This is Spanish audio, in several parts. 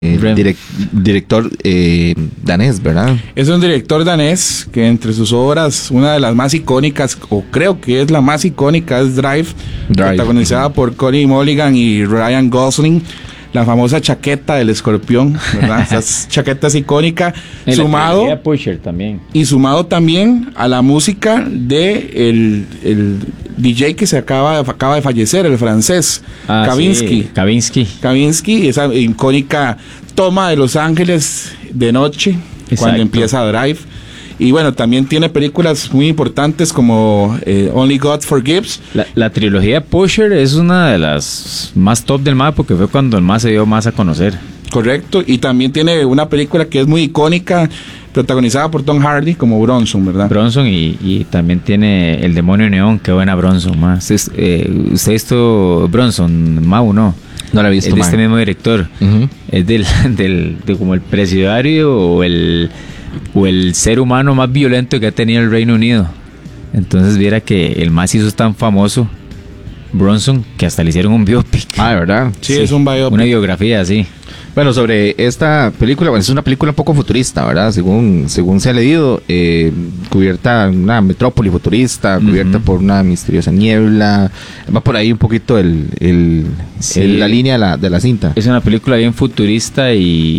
director danés, ¿verdad? Es un director danés que entre sus obras, una de las más icónicas, o creo que es la más icónica, es Drive. Protagonizada por Connie Mulligan y Ryan Gosling. La famosa chaqueta del escorpión, ¿verdad? Esa chaqueta es icónica. Sumado Pusher también. Y sumado también a la música de el DJ que se acaba de fallecer, el francés, Kavinsky. Sí, Kavinsky, esa icónica toma de Los Ángeles de noche. Exacto. Cuando empieza Drive. Y bueno, también tiene películas muy importantes como Only God Forgives. La trilogía Pusher es una de las más top del MAD porque fue cuando el MAD se dio más a conocer. Correcto, y también tiene una película que es muy icónica, protagonizada por Tom Hardy como Bronson, ¿verdad? Bronson y también tiene El Demonio Neón, qué buena Bronson, ma. ¿Usted visto Bronson, Mau, no? No la he visto, es de este mismo director. Es de como el presidiario o el ser humano más violento que ha tenido el Reino Unido. Entonces viera que el más hizo tan famoso Bronson que hasta le hicieron un biopic. Ah, ¿de verdad? Sí, es un biopic. Una biografía, sí. Bueno, sobre esta película, bueno, es una película un poco futurista, ¿verdad? Según se ha leído, cubierta en una metrópoli futurista, cubierta por una misteriosa niebla. Va por ahí un poquito la línea de la cinta. Es una película bien futurista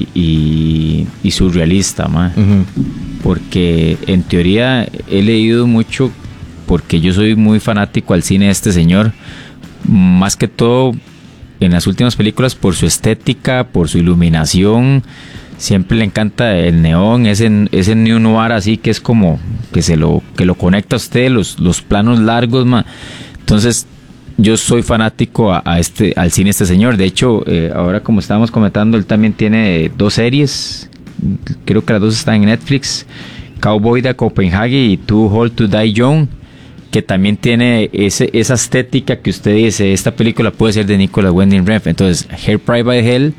y surrealista, ma. Porque en teoría he leído mucho, porque yo soy muy fanático al cine de este señor, más que todo en las últimas películas por su estética, por su iluminación. Siempre le encanta el neón, ese neo noir así que es como que lo conecta a usted, los planos largos, ma. Entonces yo soy fanático al cine de este señor. De hecho, ahora como estábamos comentando, él también tiene 2 series, creo que las 2 están en Netflix: Cowboy de Copenhague y Too Old to Die Young, que también tiene esa estética que usted dice, esta película puede ser de Nicolas Winding Refn. Entonces, Hair Private Hell,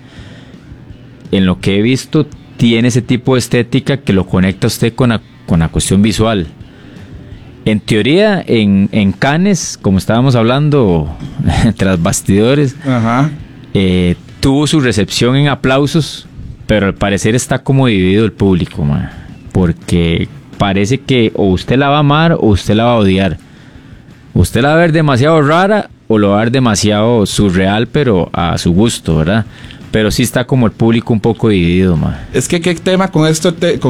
en lo que he visto, tiene ese tipo de estética que lo conecta a usted con la cuestión visual. En teoría, en Cannes, como estábamos hablando tras bastidores, tuvo su recepción en aplausos, pero al parecer está como dividido el público, man, porque parece que o usted la va a amar o usted la va a odiar. Usted la va a ver demasiado rara o lo va a ver demasiado surreal, pero a su gusto, ¿verdad? Pero sí está como el público un poco dividido, man. Es que qué tema con este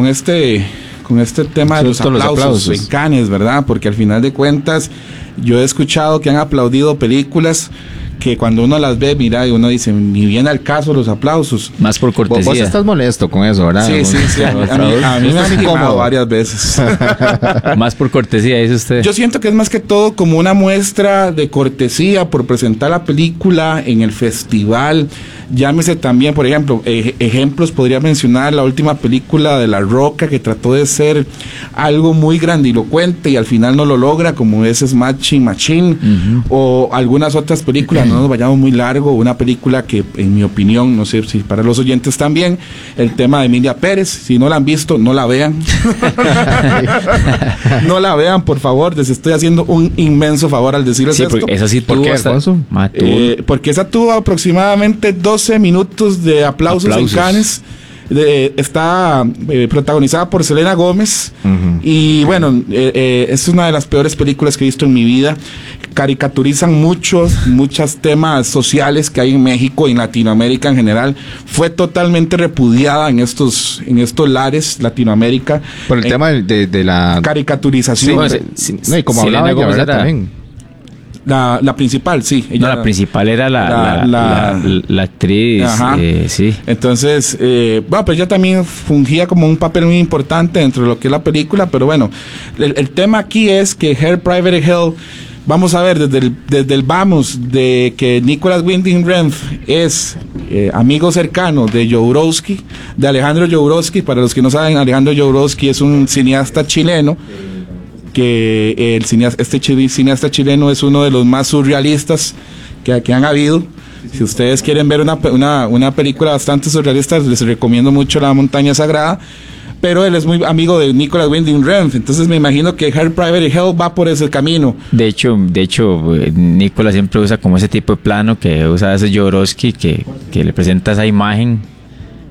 tema de los aplausos en Cannes, ¿verdad? Porque al final de cuentas yo he escuchado que han aplaudido películas que cuando uno las ve, mira, y uno dice, ni viene al caso los aplausos. Más por cortesía. Vos estás molesto con eso, ¿verdad? Sí. A mí me han incomodado varias veces. Más por cortesía, dice usted. Yo siento que es más que todo como una muestra de cortesía por presentar la película en el festival. Llámese también, por ejemplo, ejemplos, podría mencionar la última película de La Roca, que trató de ser algo muy grandilocuente y al final no lo logra, como es Smashing Machine, o algunas otras películas. No nos vayamos muy largo, una película que en mi opinión, no sé si para los oyentes también, el tema de Emilia Pérez, si no la han visto, no la vean. No la vean, por favor, les estoy haciendo un inmenso favor al decirles esto. Esa sí tuvo. ¿Por qué, Alfonso? Porque esa tuvo aproximadamente 12 minutos de aplausos en Cannes. Está protagonizada por Selena Gómez y bueno, es una de las peores películas que he visto en mi vida. Caricaturizan muchos temas sociales que hay en México y en Latinoamérica en general. Fue totalmente repudiada en estos lares Latinoamérica por el tema de la caricaturización. No, y como hablaba ella, ¿verdad? También la principal, sí. La principal era la actriz. Sí. Entonces, bueno, pues ella también fungía como un papel muy importante dentro de lo que es la película, pero bueno, el tema aquí es que Hair Private Hell, vamos a ver, desde el vamos, de que Nicolas Winding Refn es amigo cercano de Jodorowsky, de Alejandro Jodorowsky. Para los que no saben, Alejandro Jodorowsky es un cineasta chileno, que este cineasta chileno es uno de los más surrealistas que han habido. Si ustedes quieren ver una película bastante surrealista, les recomiendo mucho La Montaña Sagrada. Pero él es muy amigo de Nicolas Winding Refn, entonces me imagino que Hair Private Hell va por ese camino. De hecho, Nicolas siempre usa como ese tipo de plano que usa ese Jodorowsky, que le presenta esa imagen